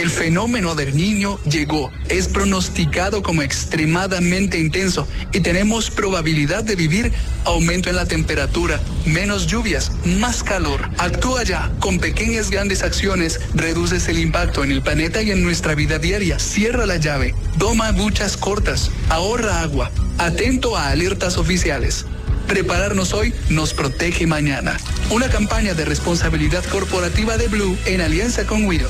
El fenómeno del Niño llegó, es pronosticado como extremadamente intenso y tenemos probabilidad de vivir aumento en la temperatura, menos lluvias, más calor. Actúa ya, con pequeñas grandes acciones, reduces el impacto en el planeta y en nuestra vida diaria. Cierra la llave, toma duchas cortas, ahorra agua, atento a alertas oficiales. Prepararnos hoy nos protege mañana. Una campaña de responsabilidad corporativa de Blue en alianza con Wido.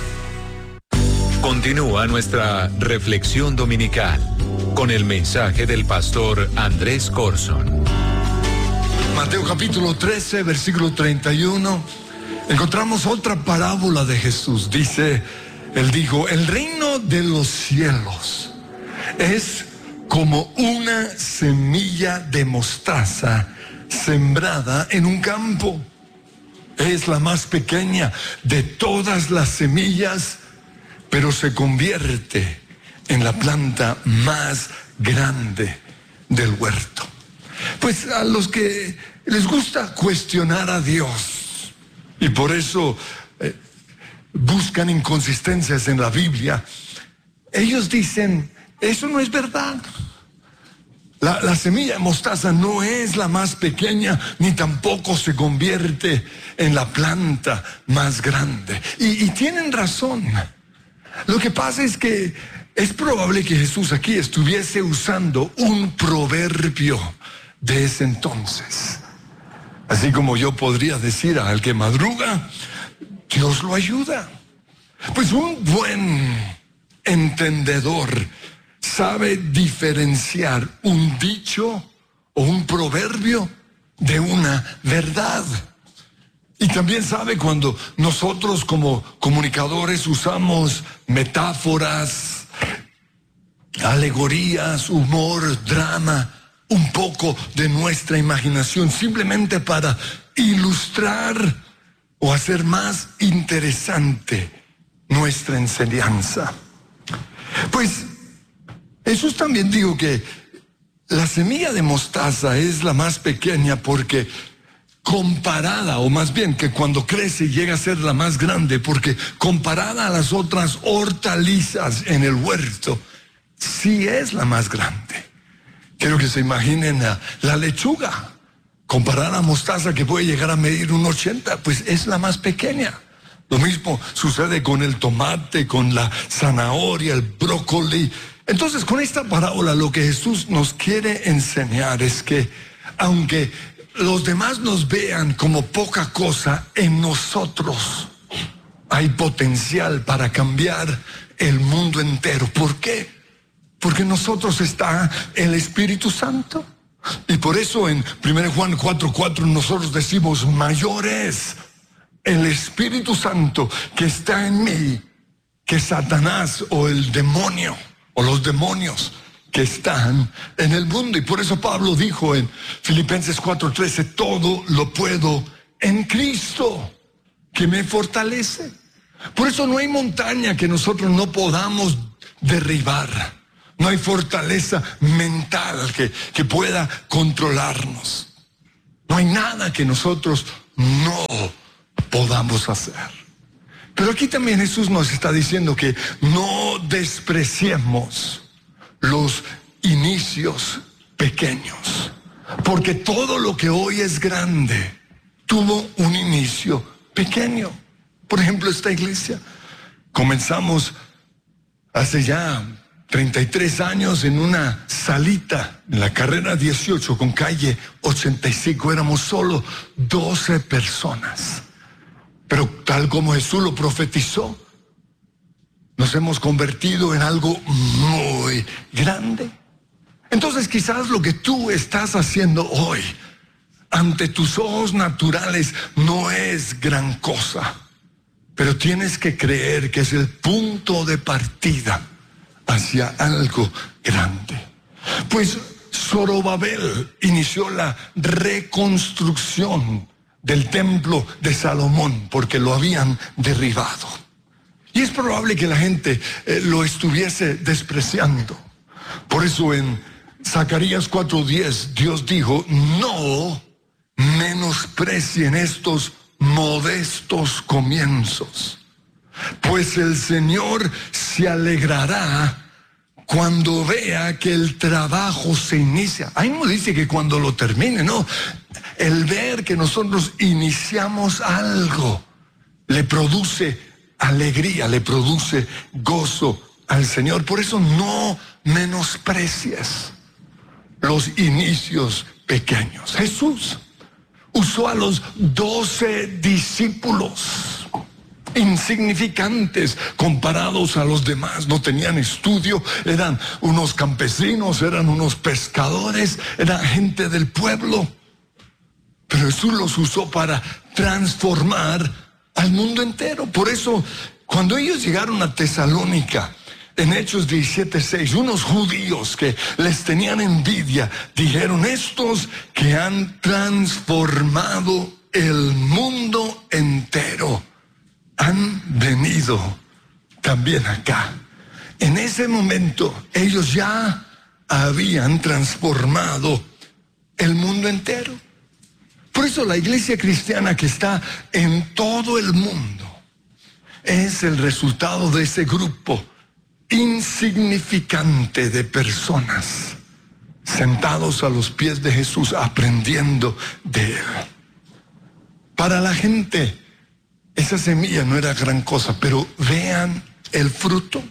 Continúa nuestra reflexión dominical con el mensaje del pastor Andrés Corson. Mateo capítulo 13, versículo 31. Encontramos otra parábola de Jesús. Él dijo, el reino de los cielos es como una semilla de mostaza sembrada en un campo. Es la más pequeña de todas las semillas, pero se convierte en la planta más grande del huerto. Pues a los que les gusta cuestionar a Dios y por eso buscan inconsistencias en la Biblia, ellos dicen, eso no es verdad. La semilla de mostaza no es la más pequeña, ni tampoco se convierte en la planta más grande. Y tienen razón. Lo que pasa es que es probable que Jesús aquí estuviese usando un proverbio de ese entonces. Así como yo podría decir al que madruga, Dios lo ayuda. Pues un buen entendedor sabe diferenciar un dicho o un proverbio de una verdad. Y también sabe cuando nosotros como comunicadores usamos metáforas, alegorías, humor, drama, un poco de nuestra imaginación, simplemente para ilustrar o hacer más interesante nuestra enseñanza. Pues Jesús también dijo que la semilla de mostaza es la más pequeña porque comparada, o más bien que cuando crece llega a ser la más grande, porque comparada a las otras hortalizas en el huerto, sí es la más grande. Quiero que se imaginen la lechuga, comparada a mostaza que puede llegar a medir 1,80, pues es la más pequeña. Lo mismo sucede con el tomate, con la zanahoria, el brócoli. Entonces, con esta parábola lo que Jesús nos quiere enseñar es que aunque los demás nos vean como poca cosa, en nosotros hay potencial para cambiar el mundo entero. ¿Por qué? Porque en nosotros está el Espíritu Santo. Y por eso en 1 Juan 4:4 nosotros decimos, mayor es el Espíritu Santo que está en mí que Satanás o el demonio o los demonios que están en el mundo. Y por eso Pablo dijo en Filipenses 4:13, todo lo puedo en Cristo que me fortalece. Por eso no hay montaña que nosotros no podamos derribar. No hay fortaleza mental que pueda controlarnos. No hay nada que nosotros no podamos hacer. Pero aquí también Jesús nos está diciendo que no despreciemos los inicios pequeños, porque todo lo que hoy es grande tuvo un inicio pequeño. Por ejemplo, esta iglesia comenzamos hace ya 33 años en una salita en la carrera 18 con calle 85. Éramos solo 12 personas. Pero tal como Jesús lo profetizó, nos hemos convertido en algo muy grande. Entonces quizás lo que tú estás haciendo hoy ante tus ojos naturales no es gran cosa, pero tienes que creer que es el punto de partida hacia algo grande. Pues Zorobabel inició la reconstrucción del templo de Salomón porque lo habían derribado. Y es probable que la gente lo estuviese despreciando. Por eso en Zacarías 4:10 Dios dijo, no menosprecien estos modestos comienzos, pues el Señor se alegrará cuando vea que el trabajo se inicia. Ahí no dice que cuando lo termine, no. El ver que nosotros iniciamos algo le produce alegría, le produce gozo al Señor. Por eso no menosprecies los inicios pequeños. Jesús usó a los 12 discípulos, insignificantes comparados a los demás. No tenían estudio, eran unos campesinos, eran unos pescadores, era gente del pueblo. Pero Jesús los usó para transformar al mundo entero. Por eso, cuando ellos llegaron a Tesalónica, en Hechos 17:6, unos judíos que les tenían envidia, dijeron: estos que han transformado el mundo entero han venido también acá. En ese momento ellos ya habían transformado el mundo entero. Por eso la iglesia cristiana que está en todo el mundo es el resultado de ese grupo insignificante de personas sentados a los pies de Jesús, aprendiendo de Él. Para la gente, esa semilla no era gran cosa, pero vean el fruto.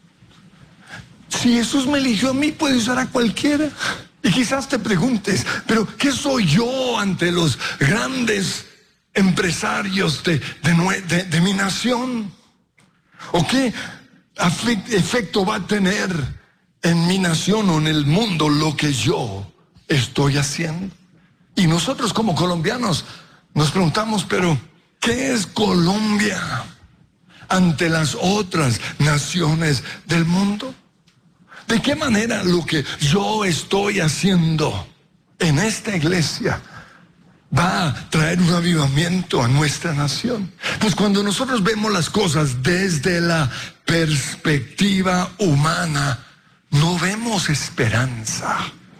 Si Jesús me eligió a mí, puede usar a cualquiera. Y quizás te preguntes, pero ¿qué soy yo ante los grandes empresarios de mi nación? ¿O qué efecto va a tener en mi nación o en el mundo lo que yo estoy haciendo? Y nosotros como colombianos nos preguntamos, pero ¿qué es Colombia ante las otras naciones del mundo? ¿De qué manera lo que yo estoy haciendo en esta iglesia va a traer un avivamiento a nuestra nación? Pues cuando nosotros vemos las cosas desde la perspectiva humana, no vemos esperanza.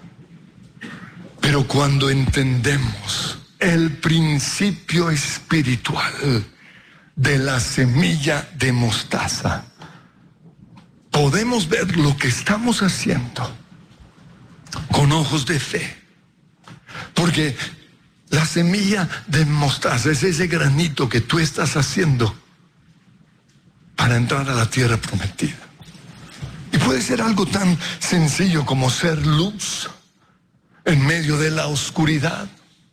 Pero cuando entendemos el principio espiritual de la semilla de mostaza, podemos ver lo que estamos haciendo con ojos de fe. Porque la semilla de mostaza es ese granito que tú estás haciendo para entrar a la tierra prometida. Y puede ser algo tan sencillo como ser luz en medio de la oscuridad.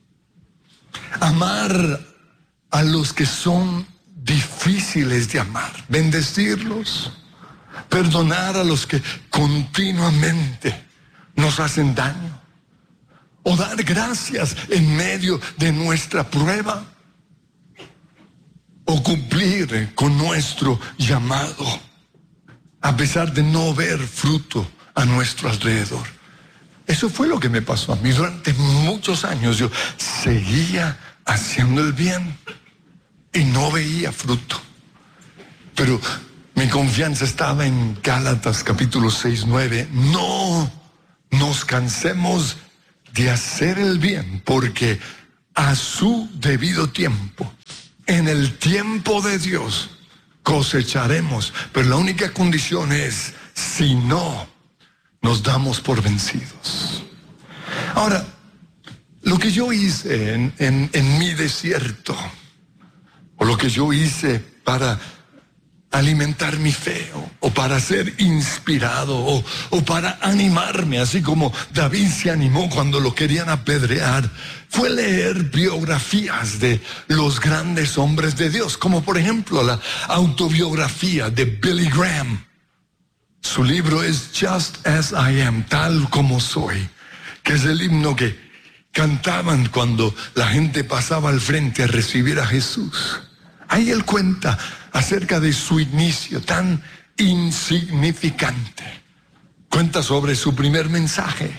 Amar a los que son difíciles de amar, bendecirlos, perdonar a los que continuamente nos hacen daño, o dar gracias en medio de nuestra prueba, o cumplir con nuestro llamado a pesar de no ver fruto a nuestro alrededor. Eso fue lo que me pasó a mí. Durante muchos años yo seguía haciendo el bien y no veía fruto. Pero mi confianza estaba en Gálatas capítulo 6:9. No nos cansemos de hacer el bien, porque a su debido tiempo, en el tiempo de Dios, cosecharemos. Pero la única condición es si no nos damos por vencidos. Ahora, lo que yo hice en mi desierto, o lo que yo hice para alimentar mi fe, o para ser inspirado, o para animarme, así como David se animó cuando lo querían apedrear, fue leer biografías de los grandes hombres de Dios, como por ejemplo la autobiografía de Billy Graham. Su libro es Just As I Am, tal como soy, que es el himno que cantaban cuando la gente pasaba al frente a recibir a Jesús. Ahí él cuenta acerca de su inicio tan insignificante. Cuenta sobre su primer mensaje.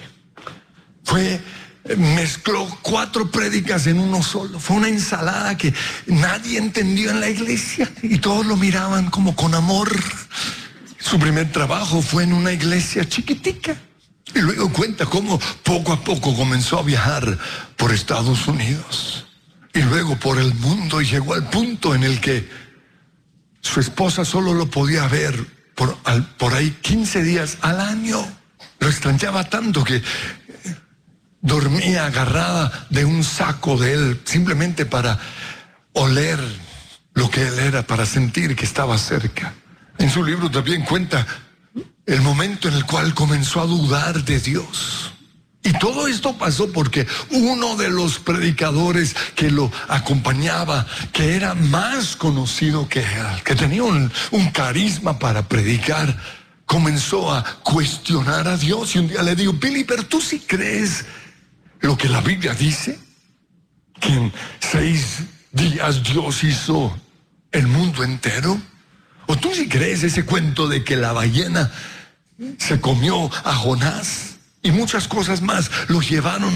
Mezcló 4 prédicas en uno solo. Fue una ensalada que nadie entendió en la iglesia y todos lo miraban como con amor. Su primer trabajo fue en una iglesia chiquitica. Y luego cuenta cómo poco a poco comenzó a viajar por Estados Unidos y luego por el mundo, y llegó al punto en el que Su esposa solo lo podía ver por ahí 15 días al año. Lo extrañaba tanto que dormía agarrada de un saco de él, simplemente para oler lo que él era, para sentir que estaba cerca. En su libro también cuenta el momento en el cual comenzó a dudar de Dios. Y todo esto pasó porque uno de los predicadores que lo acompañaba, que era más conocido que él, que tenía un carisma para predicar, comenzó a cuestionar a Dios. Y un día le dijo: Billy, pero tú sí crees lo que la Biblia dice, que en 6 días Dios hizo el mundo entero. ¿O tú sí crees ese cuento de que la ballena se comió a Jonás? Y muchas cosas más los llevaron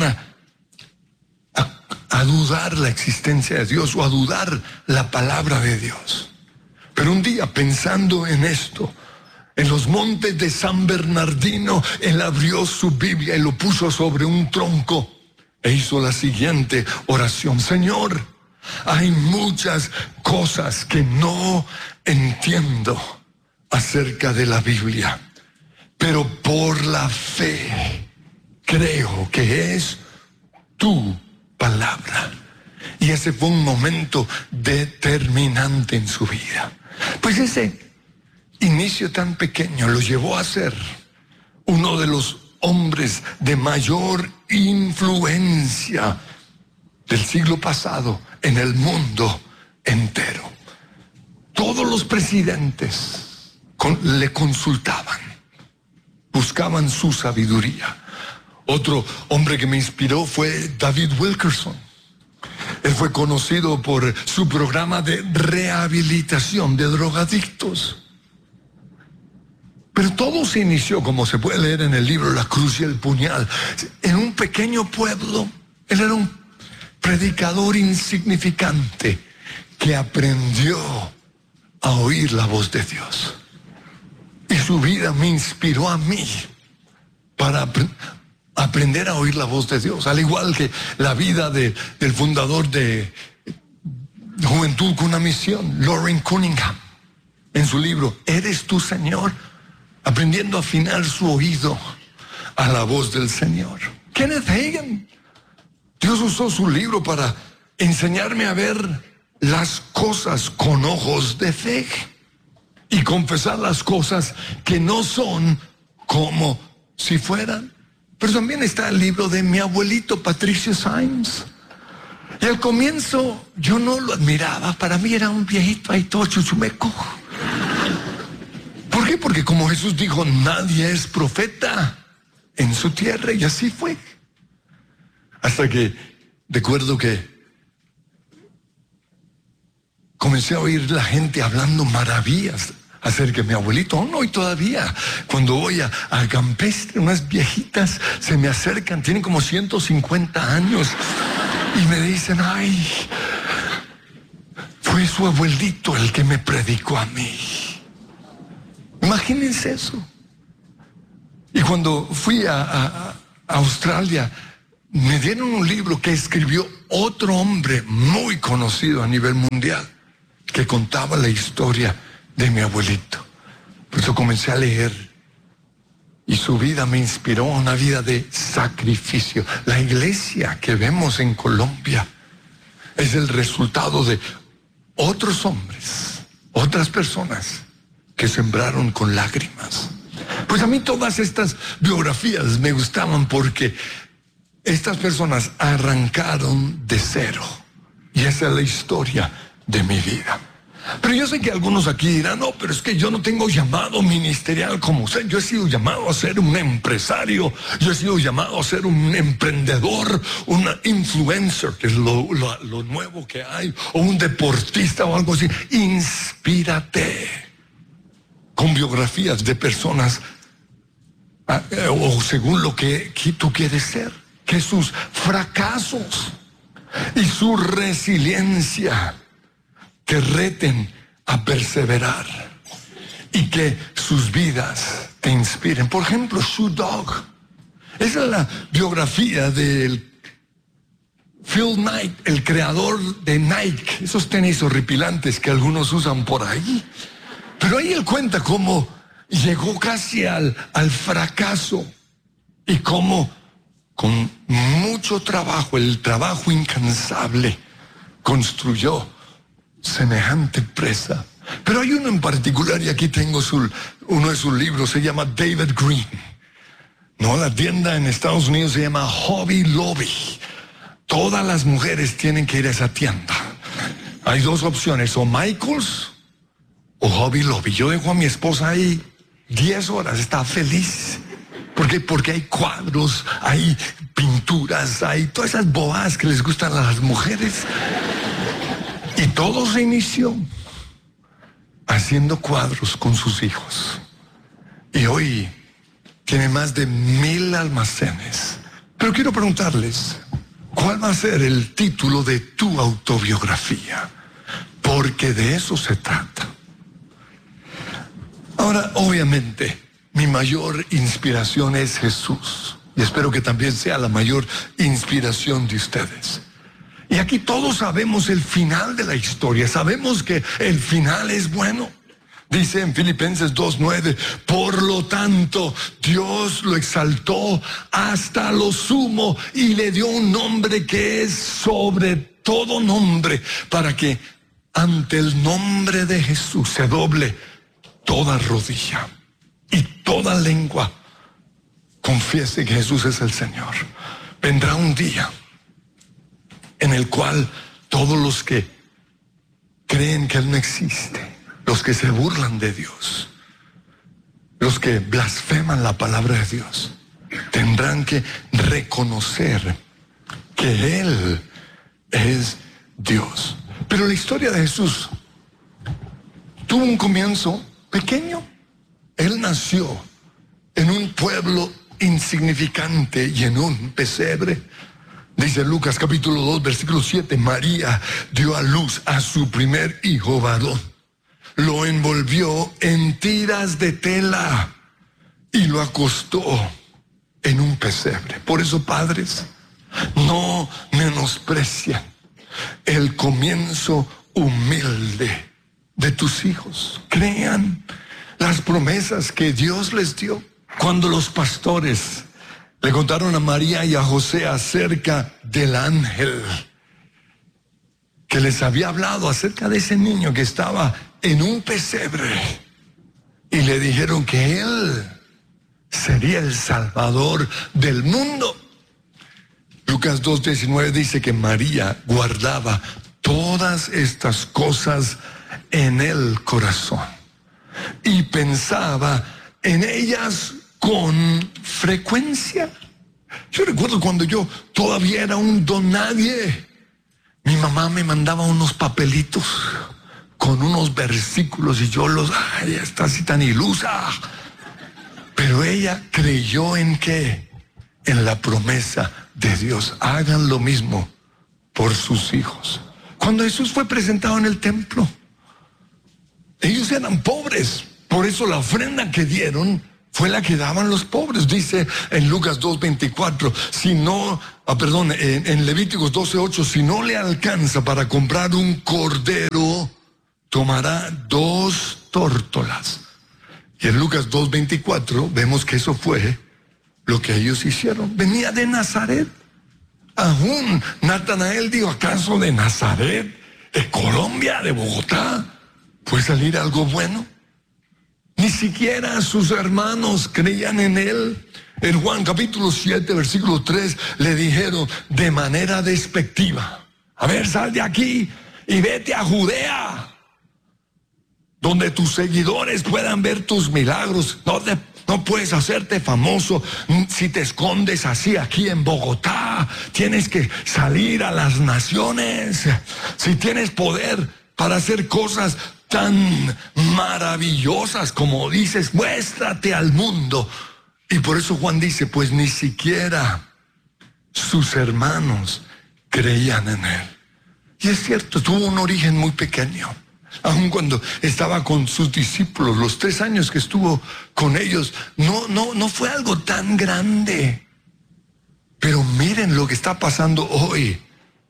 a dudar la existencia de Dios, o a dudar la palabra de Dios. Pero un día, pensando en esto, en los montes de San Bernardino, él abrió su Biblia y lo puso sobre un tronco e hizo la siguiente oración: Señor, hay muchas cosas que no entiendo acerca de la Biblia, pero por la fe creo que es tu palabra. Y ese fue un momento determinante en su vida. Pues ese inicio tan pequeño lo llevó a ser uno de los hombres de mayor influencia del siglo pasado en el mundo entero. Todos los presidentes le consultaban, buscaban su sabiduría. Otro hombre que me inspiró fue David Wilkerson. Él fue conocido por su programa de rehabilitación de drogadictos. Pero todo se inició, como se puede leer en el libro La Cruz y el Puñal, en un pequeño pueblo. Él era un predicador insignificante que aprendió a oír la voz de Dios. Y su vida me inspiró a mí para aprender a oír la voz de Dios. Al igual que la vida del fundador de Juventud con una Misión, Loren Cunningham, en su libro ¿Eres tú, Señor?, aprendiendo a afinar su oído a la voz del Señor. Kenneth Hagin, Dios usó su libro para enseñarme a ver las cosas con ojos de fe y confesar las cosas que no son como si fueran. Pero también está el libro de mi abuelito Patricio Symes. Y al comienzo yo no lo admiraba. Para mí era un viejito ahí todo chuchumeco. ¿Por qué? Porque como Jesús dijo, nadie es profeta en su tierra, y así fue. Hasta que recuerdo que comencé a oír la gente hablando maravillas acerca de mi abuelito. Aún hoy todavía, cuando voy al campestre, unas viejitas se me acercan, tienen como 150 años, y me dicen: ay, fue su abuelito el que me predicó a mí. Imagínense eso. Y cuando fui a Australia, me dieron un libro que escribió otro hombre muy conocido a nivel mundial, que contaba la historia de mi abuelito. Por eso comencé a leer, y su vida me inspiró a una vida de sacrificio. La iglesia que vemos en Colombia es el resultado de otros hombres, otras personas que sembraron con lágrimas. Pues a mí todas estas biografías me gustaban porque estas personas arrancaron de cero, y esa es la historia de mi vida. Pero yo sé que algunos aquí dirán: no, pero es que yo no tengo llamado ministerial como usted. Yo he sido llamado a ser un empresario, yo he sido llamado a ser un emprendedor, un influencer, que es lo nuevo que hay, o un deportista o algo así. Inspírate con biografías de personas o según lo que tú quieres ser, que sus fracasos y su resiliencia te reten a perseverar, y que sus vidas te inspiren. Por ejemplo, Shoe Dog. Esa es la biografía del Phil Knight, el creador de Nike, esos tenis horripilantes que algunos usan por ahí. Pero ahí él cuenta cómo llegó casi al fracaso y cómo con mucho trabajo, el trabajo incansable, construyó semejante empresa. Pero hay uno en particular, y aquí tengo uno de sus libros, se llama David Green. No, la tienda en Estados Unidos se llama Hobby Lobby. Todas las mujeres tienen que ir a esa tienda. Hay dos opciones, o Michaels o Hobby Lobby. Yo dejo a mi esposa ahí 10 horas, está feliz. ¿Por qué? Porque hay cuadros, hay pinturas, hay todas esas bobadas que les gustan a las mujeres. Y todo se inició haciendo cuadros con sus hijos. Y hoy tiene más de 1000 almacenes. Pero quiero preguntarles, ¿cuál va a ser el título de tu autobiografía? Porque de eso se trata. Ahora, obviamente, mi mayor inspiración es Jesús. Y espero que también sea la mayor inspiración de ustedes. Y aquí todos sabemos el final de la historia. Sabemos que el final es bueno. Dice en Filipenses 2:9, por lo tanto, Dios lo exaltó hasta lo sumo y le dio un nombre que es sobre todo nombre, para que ante el nombre de Jesús se doble toda rodilla y toda lengua confiese que Jesús es el Señor. Vendrá un día en el cual todos los que creen que Él no existe, los que se burlan de Dios, los que blasfeman la palabra de Dios, tendrán que reconocer que Él es Dios. Pero la historia de Jesús tuvo un comienzo pequeño. Él nació en un pueblo insignificante y en un pesebre. Dice Lucas capítulo 2 versículo 7, María dio a luz a su primer hijo varón. Lo envolvió en tiras de tela y lo acostó en un pesebre. Por eso, padres, no menosprecien el comienzo humilde de tus hijos. Crean las promesas que Dios les dio. Cuando los pastores le contaron a María y a José acerca del ángel que les había hablado acerca de ese niño que estaba en un pesebre, y le dijeron que él sería el Salvador del mundo. Lucas 2:19 dice que María guardaba todas estas cosas en el corazón y pensaba en ellas con frecuencia. Yo recuerdo cuando yo todavía era un don nadie, mi mamá me mandaba unos papelitos con unos versículos y yo ay, está así tan ilusa. Pero ella creyó en qué, en la promesa de Dios. Hagan lo mismo por sus hijos. Cuando Jesús fue presentado en el templo, ellos eran pobres, por eso la ofrenda que dieron fue la que daban los pobres. Dice en Lucas 2:24, en Levíticos 12:8, si no le alcanza para comprar un cordero, tomará 2 tórtolas. Y en Lucas 2:24 vemos que eso fue lo que ellos hicieron. Venía de Nazaret. Aún Natanael dijo, ¿acaso de Nazaret, de Colombia, de Bogotá, puede salir algo bueno? Ni siquiera sus hermanos creían en él. En Juan capítulo 7, versículo 3, le dijeron de manera despectiva, a ver, sal de aquí y vete a Judea, donde tus seguidores puedan ver tus milagros. No puedes hacerte famoso si te escondes así aquí en Bogotá. Tienes que salir a las naciones. Si tienes poder para hacer cosas tan maravillosas como dices, muéstrate al mundo. Y por eso Juan dice, pues ni siquiera sus hermanos creían en él. Y es cierto, tuvo un origen muy pequeño. Aun cuando estaba con sus discípulos, los 3 años que estuvo con ellos, no fue algo tan grande. Pero miren lo que está pasando hoy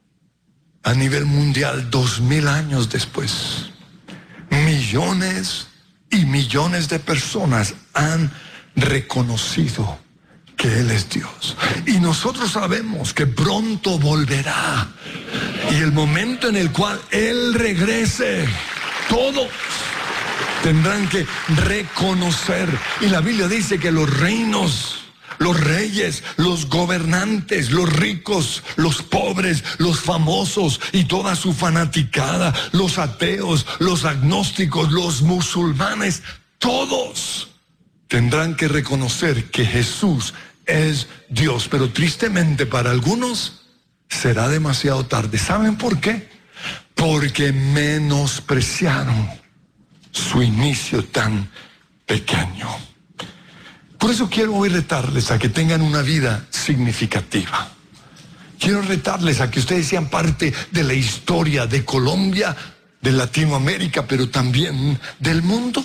a nivel mundial 2000 años después. Millones y millones de personas han reconocido que Él es Dios. Y nosotros sabemos que pronto volverá. Y el momento en el cual Él regrese, todos tendrán que reconocer. Y la Biblia dice que los reinos, los reyes, los gobernantes, los ricos, los pobres, los famosos y toda su fanaticada, los ateos, los agnósticos, los musulmanes, todos tendrán que reconocer que Jesús es Dios. Pero tristemente para algunos será demasiado tarde. ¿Saben por qué? Porque menospreciaron su inicio tan pequeño. Por eso quiero hoy retarles a que tengan una vida significativa. Quiero retarles a que ustedes sean parte de la historia de Colombia, de Latinoamérica, pero también del mundo.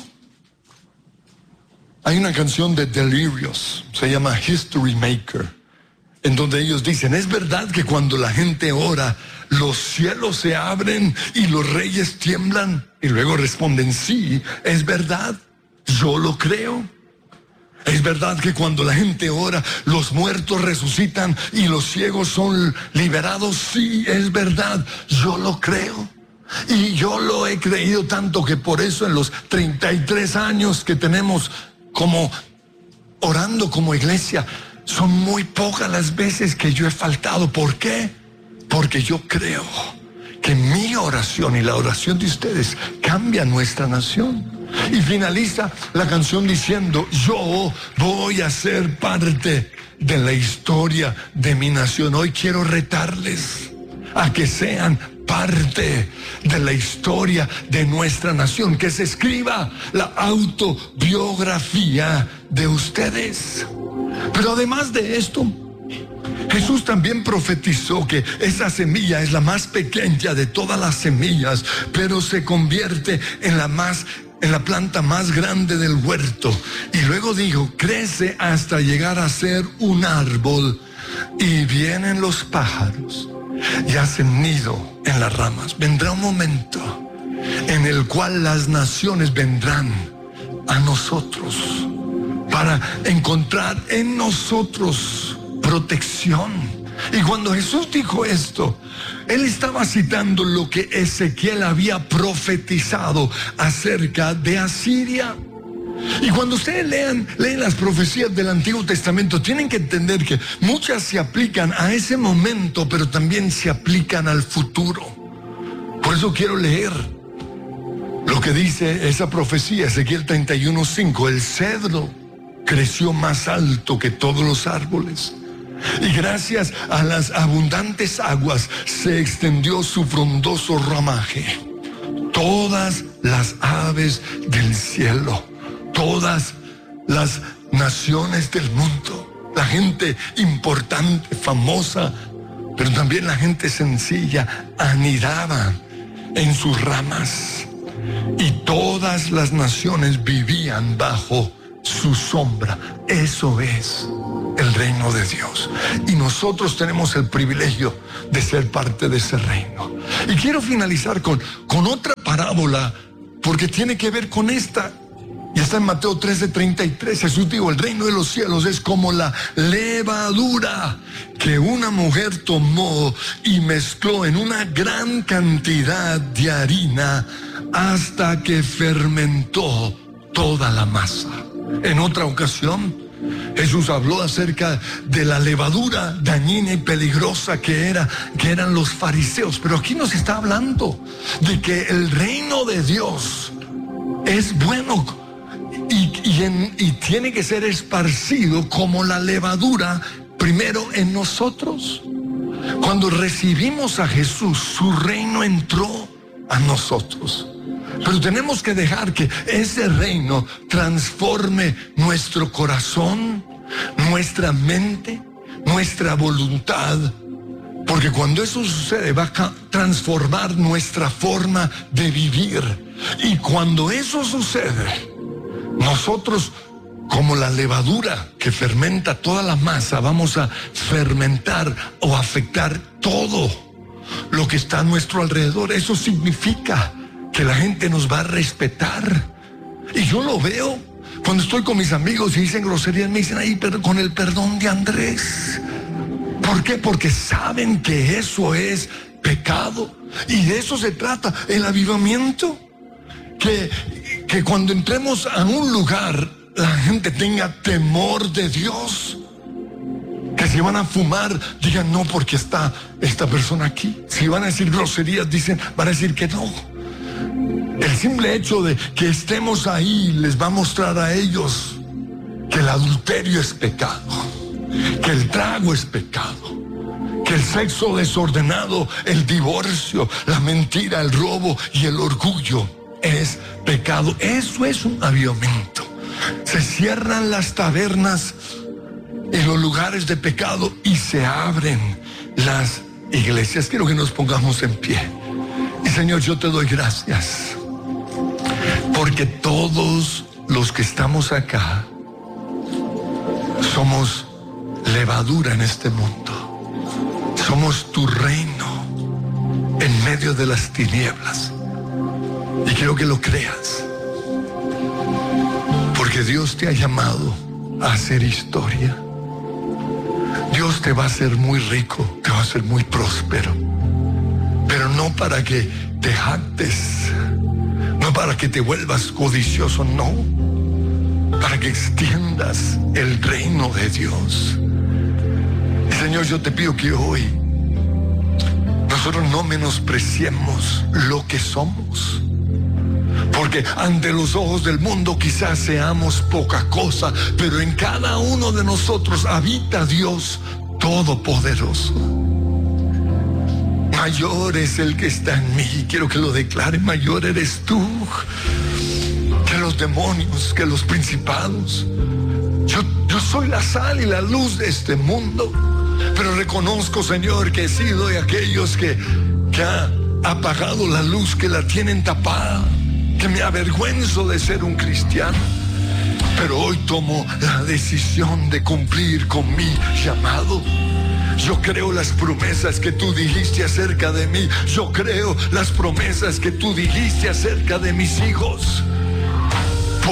Hay una canción de Delirious, se llama History Maker, en donde ellos dicen, ¿es verdad que cuando la gente ora, los cielos se abren y los reyes tiemblan? Y luego responden, sí, es verdad, yo lo creo. ¿Es verdad que cuando la gente ora, los muertos resucitan y los ciegos son liberados? Sí, es verdad, yo lo creo. Y yo lo he creído tanto que por eso en los 33 años que tenemos como orando como iglesia, son muy pocas las veces que yo he faltado. ¿Por qué? Porque yo creo que mi oración y la oración de ustedes cambia nuestra nación. Y finaliza la canción diciendo, yo voy a ser parte de la historia de mi nación. Hoy quiero retarles a que sean parte de la historia de nuestra nación, que se escriba la autobiografía de ustedes. Pero además de esto, Jesús también profetizó que esa semilla es la más pequeña de todas las semillas, pero se convierte en la planta más grande del huerto. Y luego dijo, crece hasta llegar a ser un árbol, y vienen los pájaros y hacen nido en las ramas. Vendrá un momento en el cual las naciones vendrán a nosotros para encontrar en nosotros protección. Y cuando Jesús dijo esto, Él estaba citando lo que Ezequiel había profetizado acerca de Asiria. Y cuando ustedes leen las profecías del Antiguo Testamento, tienen que entender que muchas se aplican a ese momento, pero también se aplican al futuro. Por eso quiero leer lo que dice esa profecía, Ezequiel 31:5. El cedro creció más alto que todos los árboles, y gracias a las abundantes aguas se extendió su frondoso ramaje. Todas las aves del cielo, todas las naciones del mundo, la gente importante, famosa, pero también la gente sencilla, anidaba en sus ramas, y todas las naciones vivían bajo su sombra. Eso es el reino de Dios, y nosotros tenemos el privilegio de ser parte de ese reino. Y quiero finalizar con otra parábola, porque tiene que ver con esta, y está en Mateo 13:33. Jesús dijo, el reino de los cielos es como la levadura que una mujer tomó y mezcló en una gran cantidad de harina hasta que fermentó toda la masa. En otra ocasión, Jesús habló acerca de la levadura dañina y peligrosa que eran los fariseos. Pero aquí nos está hablando de que el reino de Dios es bueno y tiene que ser esparcido como la levadura primero en nosotros. Cuando recibimos a Jesús, su reino entró a nosotros. Pero tenemos que dejar que ese reino transforme nuestro corazón, nuestra mente, nuestra voluntad. Porque cuando eso sucede, va a transformar nuestra forma de vivir. Y cuando eso sucede, nosotros, como la levadura que fermenta toda la masa, vamos a fermentar o afectar todo lo que está a nuestro alrededor. Eso significa que la gente nos va a respetar. Y yo lo veo cuando estoy con mis amigos y dicen groserías, me dicen ahí, pero con el perdón de Andrés. ¿Por qué? Porque saben que eso es pecado. Y de eso se trata el avivamiento. Que cuando entremos a un lugar, la gente tenga temor de Dios. Que si van a fumar, digan no, porque está esta persona aquí. Si van a decir groserías, van a decir que no. El simple hecho de que estemos ahí les va a mostrar a ellos que el adulterio es pecado, que el trago es pecado, que el sexo desordenado, el divorcio, la mentira, el robo y el orgullo es pecado. Eso es un avivamiento. Se cierran las tabernas y los lugares de pecado y se abren las iglesias. Quiero que nos pongamos en pie. Y Señor, yo te doy gracias porque todos los que estamos acá somos levadura en este mundo. Somos tu reino en medio de las tinieblas. Y quiero que lo creas, porque Dios te ha llamado a hacer historia. Dios te va a hacer muy rico, te va a hacer muy próspero, pero no para que te jactes, no para que te vuelvas codicioso, no, para que extiendas el reino de Dios. Y Señor, yo te pido que hoy nosotros no menospreciemos lo que somos, porque ante los ojos del mundo quizás seamos poca cosa, pero en cada uno de nosotros habita Dios Todopoderoso. Mayor es el que está en mí. Quiero que lo declare. Mayor eres tú que los demonios, que los principados. Yo soy la sal y la luz de este mundo, pero reconozco, Señor, que he sido de aquellos que ha apagado la luz, que la tienen tapada, que me avergüenzo de ser un cristiano, pero hoy tomo la decisión de cumplir con mi llamado. Yo creo las promesas que tú dijiste acerca de mí. Yo creo las promesas que tú dijiste acerca de mis hijos.